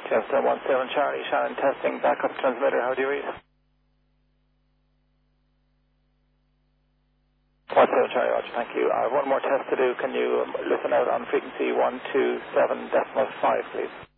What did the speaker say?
Just 17 Charlie, Shannon testing, backup transmitter, how do you read? 17 Charlie, Roger, thank you. I have one more test to do. Can you listen out on frequency 127.5, please?